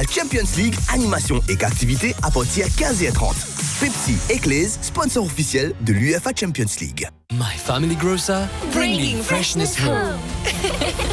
la Champions League, animation et activités à partir de 15h30. Pepsi Eclaise, sponsor officiel de l'UEFA Champions League. My Family Grocer, bringing freshness home.